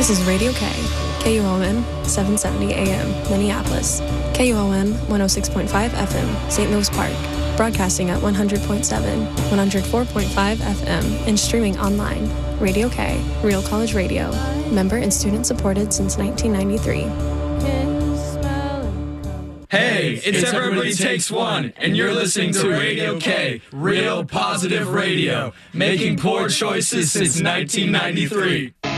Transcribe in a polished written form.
This is Radio K, KUOM 770 AM, Minneapolis, KUOM 106.5 FM, St. Louis Park, broadcasting at 100.7, 104.5 FM, and streaming online. Radio K, Real College Radio, member and student supported since 1993. Hey, it's Everybody Takes One, and you're listening to Radio K, Real Positive Radio, making poor choices since 1993.